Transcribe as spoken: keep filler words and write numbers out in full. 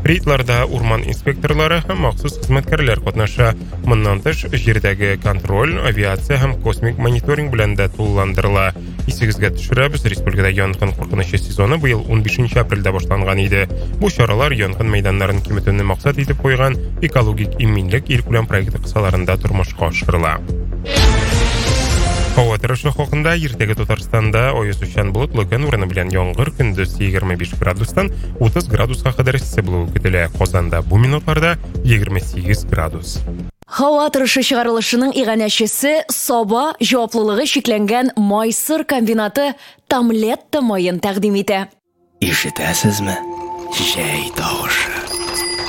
Рейдларда урман инспекторлары һәм махсус хезмәткәрләр катнаша. Моннан тыш, җирдәге контроль, авиация һәм космик мониторинг белән дә тулыландырыла. Исегезгә төшерәбез, республикада янгын куркынычы сезоны быел он бишенче апрельдә башланган иде. Бу чаралар янгын мәйданнарын киметүне максат итеп куйган экологик иминлек илкүләм проекты кысаларында тормышка ашырыла. Һава торышы хакында иртәгә Татарстанда оесучан болытлы көн урыны белән яңгыр, көндез егерме биш градустан утыз градуска кадәр эссе булуы көтелә. Казанда бу минутларда егерме сигез градус. Һава торышы чыгарылышының иганәчесе Саба җаваплылыгы шикләнгән Майсыр комбинаты Тамлетта майын тәкъдим итә. Ишетәсезме? Җәй тавышы.